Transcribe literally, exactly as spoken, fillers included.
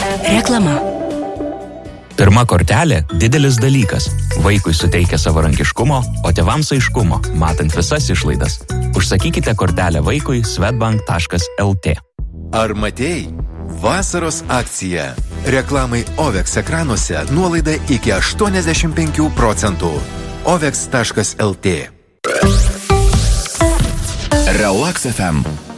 Reklama. Pirma kortelė – didelis dalykas. Vaikui suteikia savarankiškumo, o tėvams aiškumo, matant visas išlaidas. Užsakykite kortelę vaikui swedbank taškas el tė. Ar matei? Vasaros akcija. Reklamai Ovex ekranuose nuolaida iki aštuoniasdešimt penkių procentų. ovex taškas el tė. Relax ef em.